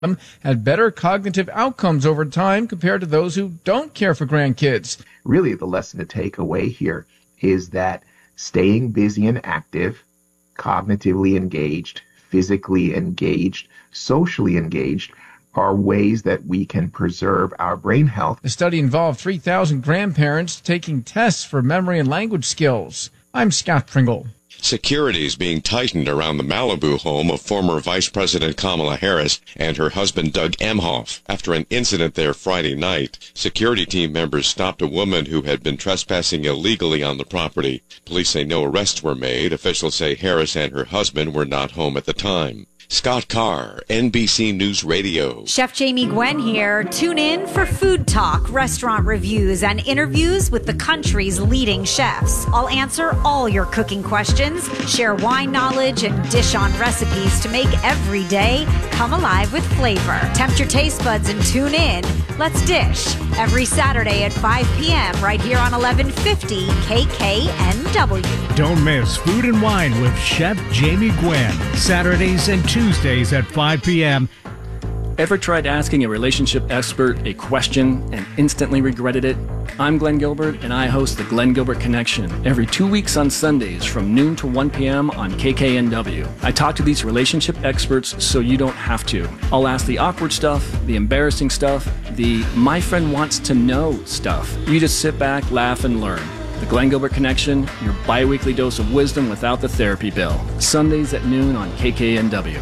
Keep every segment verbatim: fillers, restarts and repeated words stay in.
had better cognitive outcomes over time compared to those who don't care for grandkids. Really, the lesson to take away here is that staying busy and active, cognitively engaged, physically engaged, socially engaged are ways that we can preserve our brain health. The study involved three thousand grandparents taking tests for memory and language skills. I'm Scott Pringle. Security is being tightened around the Malibu home of former Vice President Kamala Harris and her husband Doug Emhoff. After an incident there Friday night, security team members stopped a woman who had been trespassing illegally on the property. Police say no arrests were made. Officials say Harris and her husband were not home at the time. Scott Carr, N B C News Radio. Chef Jamie Gwen here. Tune in for food talk, restaurant reviews, and interviews with the country's leading chefs. I'll answer all your cooking questions, share wine knowledge, and dish on recipes to make every day come alive with flavor. Tempt your taste buds and tune in. Let's dish every Saturday at five p.m. right here on eleven fifty K K N W. Don't miss Food and Wine with Chef Jamie Gwen. Saturdays and Tuesdays at five p.m. Ever tried asking a relationship expert a question and instantly regretted it? I'm Glenn Gilbert, and I host the Glenn Gilbert Connection every two weeks on Sundays from noon to one p.m. on K K N W. I talk to these relationship experts so you don't have to. I'll ask the awkward stuff, the embarrassing stuff, the my friend wants to know stuff. You just sit back, laugh, and learn. The Glenn Gilbert Connection, your bi-weekly dose of wisdom without the therapy bill. Sundays at noon on K K N W.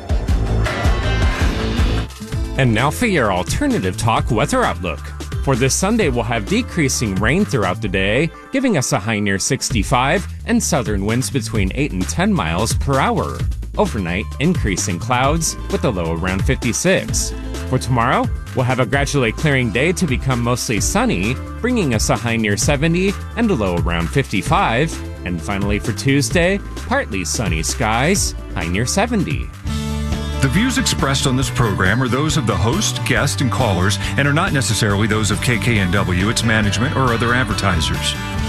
And now for your alternative talk weather outlook. For this Sunday, we'll have decreasing rain throughout the day, giving us a high near sixty-five and southern winds between eight and ten miles per hour. Overnight, increasing clouds with a low around fifty-six. For tomorrow, we'll have a gradually clearing day to become mostly sunny, bringing us a high near seventy and a low around fifty-five. And finally for Tuesday, partly sunny skies, high near seventy. The views expressed on this program are those of the host, guest, and callers, and are not necessarily those of K K N W, its management, or other advertisers.